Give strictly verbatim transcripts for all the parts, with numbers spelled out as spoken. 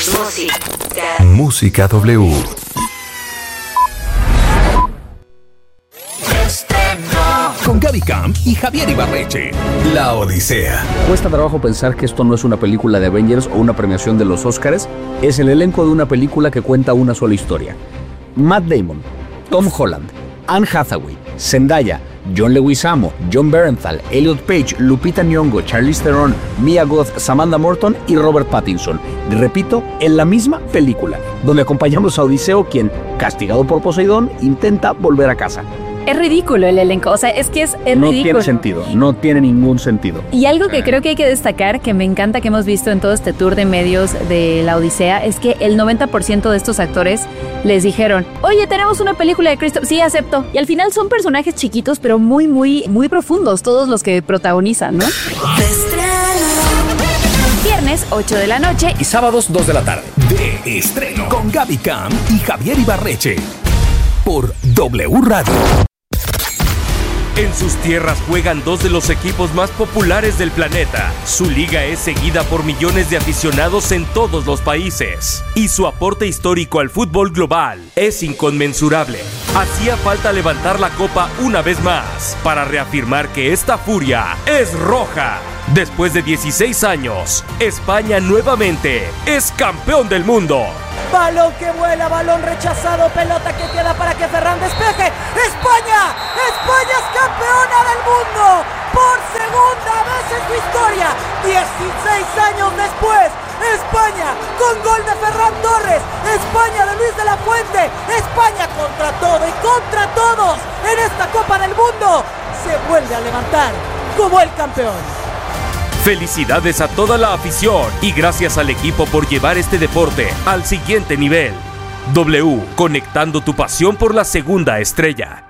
Música. Música W. Con Gaby Camp y Javier Ibarreche. La Odisea. Cuesta trabajo pensar que esto no es una película de Avengers o una premiación de los Óscares. Es el elenco de una película que cuenta una sola historia. Matt Damon, Tom Holland, Anne Hathaway, Zendaya, John Leguizamo, John Bernthal, Elliot Page, Lupita Nyong'o, Charlize Theron, Mia Goth, Samantha Morton y Robert Pattinson. Y repito, en la misma película, donde acompañamos a Odiseo, quien, castigado por Poseidón, intenta volver a casa. Es ridículo el elenco, o sea, es que es, es no ridículo. No tiene sentido, no tiene ningún sentido. Y algo que creo que hay que destacar, que me encanta que hemos visto en todo este tour de medios de La Odisea, es que el noventa por ciento de estos actores les dijeron, oye, tenemos una película de Christopher, sí, acepto. Y al final son personajes chiquitos, pero muy, muy, muy profundos, todos los que protagonizan, ¿no? Viernes, ocho de la noche. Y sábados, dos de la tarde. De estreno. Con Gaby Camp y Javier Ibarreche. Por W Radio. En sus tierras juegan dos de los equipos más populares del planeta. Su liga es seguida por millones de aficionados en todos los países. Y su aporte histórico al fútbol global es inconmensurable. Hacía falta levantar la copa una vez más para reafirmar que esta furia es roja. Después de dieciséis años, España nuevamente es campeón del mundo. Balón que vuela, balón rechazado, pelota que queda para que Ferran despeje. ¡España! ¡España es campeona del mundo! Por segunda vez en su historia, dieciséis años después, España con gol de Ferran Torres, España de Luis de la Fuente, España contra todo y contra todos en esta Copa del Mundo se vuelve a levantar como el campeón. Felicidades a toda la afición y gracias al equipo por llevar este deporte al siguiente nivel. W, conectando tu pasión por la segunda estrella.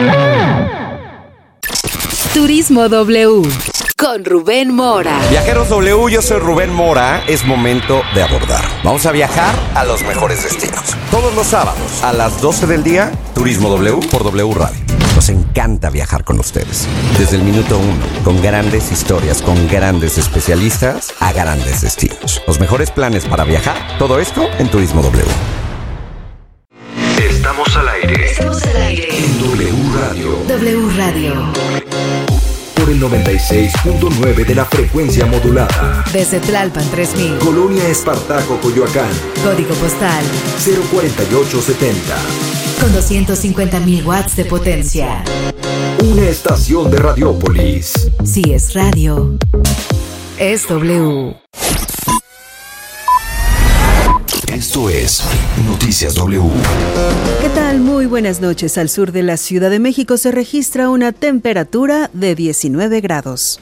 Turismo W con Rubén Mora. Viajeros W, yo soy Rubén Mora. Es momento de abordar. Vamos a viajar a los mejores destinos. Todos los sábados a las doce del día, Turismo W por W Radio. Nos encanta viajar con ustedes. Desde el minuto uno, con grandes historias, con grandes especialistas, a grandes destinos. Los mejores planes para viajar, todo esto en Turismo W. Estamos al aire. Estamos al aire. En W Radio. W Radio. Por el noventa y seis punto nueve de la frecuencia modulada. Desde Tlalpan tres mil. Colonia Espartaco, Coyoacán. Código postal cero cuarenta y ocho setenta. Con doscientos cincuenta mil watts de potencia. Una estación de Radiópolis. Si es radio, es W. Esto es Noticias W. ¿Qué tal? Muy buenas noches. Al sur de la Ciudad de México se registra una temperatura de diecinueve grados.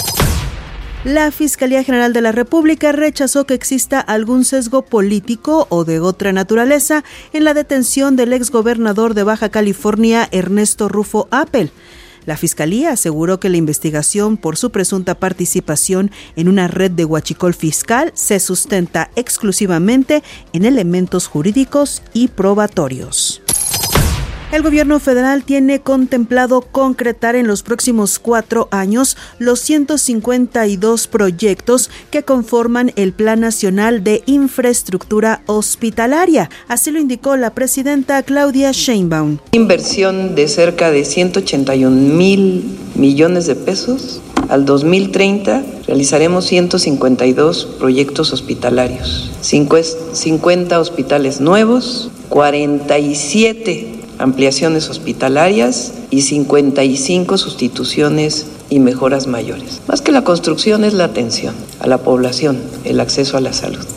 La Fiscalía General de la República rechazó que exista algún sesgo político o de otra naturaleza en la detención del exgobernador de Baja California, Ernesto Rufo Appel. La Fiscalía aseguró que la investigación por su presunta participación en una red de huachicol fiscal se sustenta exclusivamente en elementos jurídicos y probatorios. El gobierno federal tiene contemplado concretar en los próximos cuatro años los ciento cincuenta y dos proyectos que conforman el Plan Nacional de Infraestructura Hospitalaria. Así lo indicó la presidenta Claudia Sheinbaum. Inversión de cerca de ciento ochenta y un mil millones de pesos. Al dos mil treinta realizaremos ciento cincuenta y dos proyectos hospitalarios, cincuenta hospitales nuevos, cuarenta y siete ampliaciones hospitalarias y cincuenta y cinco sustituciones y mejoras mayores. Más que la construcción es la atención a la población, el acceso a la salud.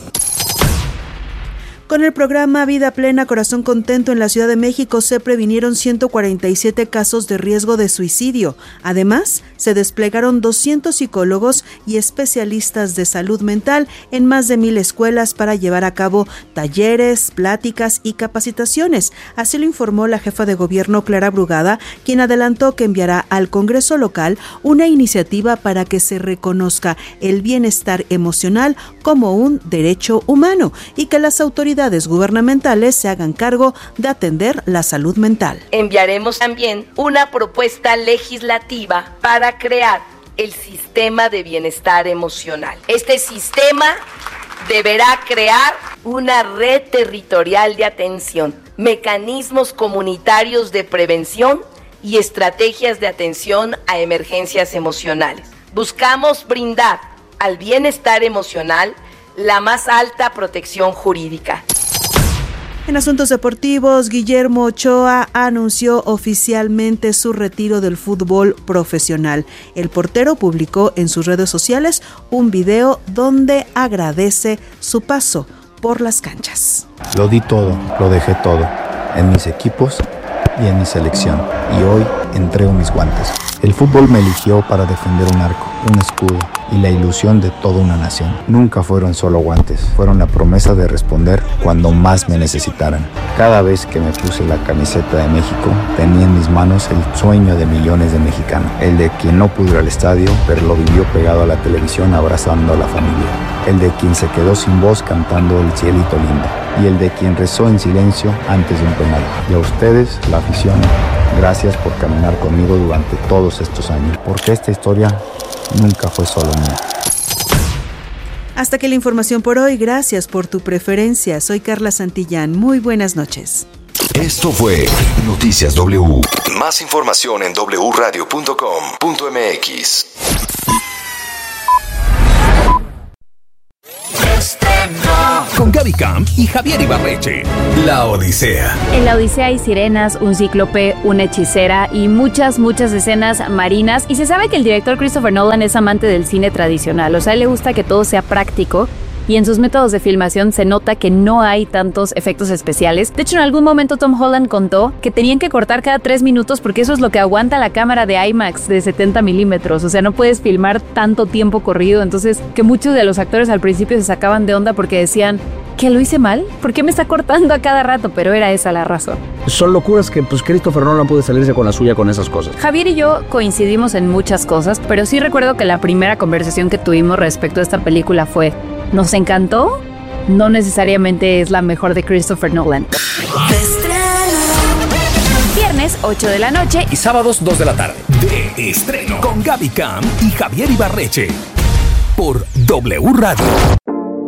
Con el programa Vida Plena, Corazón Contento en la Ciudad de México se previnieron ciento cuarenta y siete casos de riesgo de suicidio. Además, se desplegaron doscientos psicólogos y especialistas de salud mental en más de mil escuelas para llevar a cabo talleres, pláticas y capacitaciones. Así lo informó la jefa de gobierno Clara Brugada, quien adelantó que enviará al Congreso local una iniciativa para que se reconozca el bienestar emocional como un derecho humano y que las autoridades gubernamentales se hagan cargo de atender la salud mental. Enviaremos también una propuesta legislativa para crear el sistema de bienestar emocional. Este sistema deberá crear una red territorial de atención, mecanismos comunitarios de prevención y estrategias de atención a emergencias emocionales. Buscamos brindar al bienestar emocional la más alta protección jurídica. En asuntos deportivos, Guillermo Ochoa anunció oficialmente su retiro del fútbol profesional. El portero publicó en sus redes sociales un video donde agradece su paso por las canchas. Lo di todo, lo dejé todo, en mis equipos y en mi selección. Y hoy entrego mis guantes. El fútbol me eligió para defender un arco, un escudo y la ilusión de toda una nación. Nunca fueron solo guantes, fueron la promesa de responder cuando más me necesitaran. Cada vez que me puse la camiseta de México, tenía en mis manos el sueño de millones de mexicanos. El de quien no pudo ir al estadio, pero lo vivió pegado a la televisión abrazando a la familia. El de quien se quedó sin voz cantando El cielito lindo. Y el de quien rezó en silencio antes de un penal. Y a ustedes, la afición, gracias por caminar conmigo durante todos estos años, porque esta historia nunca fue solo mía. Hasta aquí la información por hoy. Gracias por tu preferencia. Soy Carla Santillán. Muy buenas noches. Esto fue Noticias W. Más información en doble u radio punto com punto m x. Con Gaby Camp y Javier Ibarreche. La Odisea. En La Odisea hay sirenas, un cíclope, una hechicera y muchas, muchas escenas marinas. Y se sabe que el director Christopher Nolan es amante del cine tradicional. O sea, a él le gusta que todo sea práctico. Y en sus métodos de filmación se nota que no hay tantos efectos especiales. De hecho, en algún momento Tom Holland contó que tenían que cortar cada tres minutos porque eso es lo que aguanta la cámara de IMAX de setenta milímetros. O sea, no puedes filmar tanto tiempo corrido. Entonces, que muchos de los actores al principio se sacaban de onda porque decían, ¿que lo hice mal? ¿Por qué me está cortando a cada rato? Pero era esa la razón. Son locuras que pues Christopher Nolan puede salirse con la suya con esas cosas. Javier y yo coincidimos en muchas cosas, pero sí recuerdo que la primera conversación que tuvimos respecto a esta película fue: ¿nos encantó? No necesariamente es la mejor de Christopher Nolan. Viernes, ocho de la noche y sábados, dos de la tarde. De estreno con Gaby Camp y Javier Ibarreche. Por W Radio.